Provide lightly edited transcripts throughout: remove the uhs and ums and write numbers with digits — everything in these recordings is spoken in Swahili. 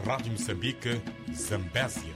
Rádio Moçambique, Zambésia.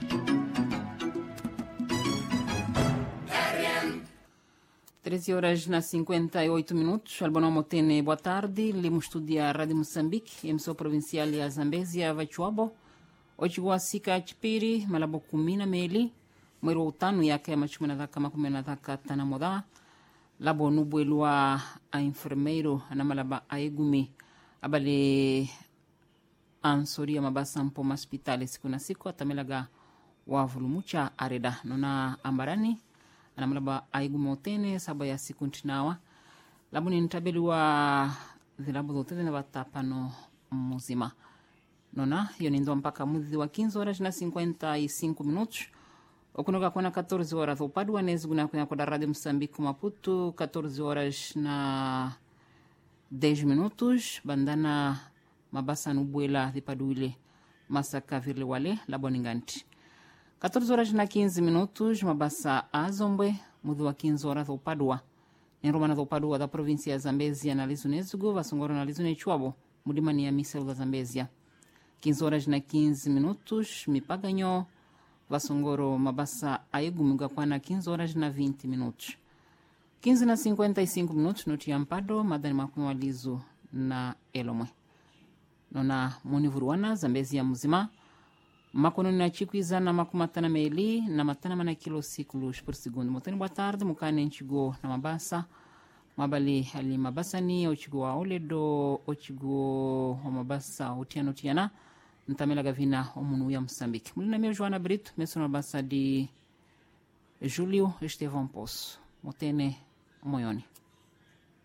13h58. Albono Motene, boa tarde. Lemos estudia Rádio Moçambique, emissão provincial ya Zambésia, Vachuabo. Hoje sika chipiri, malabo kumina meli. Mwero utanu yake ya machumena dhaka makumena dhaka tanamoda. Labo nubuelua a enfermeiro, anamalaba a egumi. Abale ansoria mabasa mpo hospitali siku na siku. Atamelaga wavulumucha areda. Nona ambarani. Anamalaba aigu motene saba ya siku ntinawa. Labu ni nitabeliwa zilabu zote na watapano muzima. Nona, hiyo ni ndo mpaka muzi wa 15 horas na 55 minutos. Okunoka kuna 14 horas upadua nezi guna kuna kwa Rádio Moçambique Maputo 14 horas na 10 minutos. Bandana mabasa nubuela dhipaduile masaka vile wale labo ninganti. 14 horas na 15 minutos, mabasa azombwe, mudu wa 15 horas upadua. Niromana upadua da província ya Zambésia na Lizunezugo, vasongoro na Lizunechuabo, mudimani ya Miselo da Zambésia. 15 horas na 15 minutos, mipaganyo, vasongoro mabasa aigumiga kwa na 15 horas na 20 minutos. 15 na 55 minutos, noti ya mpado, madani makumu walizu na elomwe. Nona munivuruana, Zambésia muzima, makono na chikwiza na makumatana meli na matana mana kilo ciclos por segundo. Moteni boa tarde, mukane nchigo na mabasa. Mabali ali mabasa ni ochigo wa oledo, ochigo wa mabasa utiana. Ntamela gavina omunu ya Moçambique. Mulina meu Joana Brito, meso na mabasa di Julio Estevão Poço. Motene moyoni.